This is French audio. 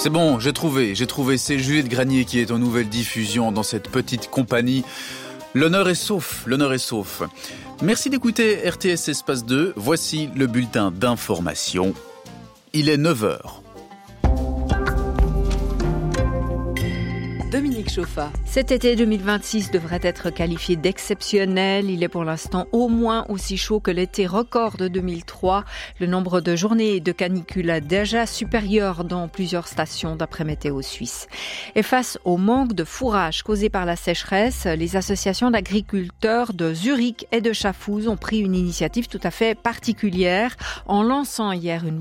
C'est bon, j'ai trouvé. C'est Juliette Granier qui est en nouvelle diffusion dans cette petite compagnie. L'honneur est sauf. Merci d'écouter RTS Espace 2. Voici le bulletin d'information. Il est 9h. Dominique Chauffa. Cet été 2026 devrait être qualifié d'exceptionnel. Il est pour l'instant au moins aussi chaud que l'été record de 2003. Le nombre de journées de canicule est déjà supérieur dans plusieurs stations d'après Météo Suisse. Et face au manque de fourrage causé par la sécheresse, les associations d'agriculteurs de Zurich et de Schaffhouse ont pris une initiative tout à fait particulière en lançant hier une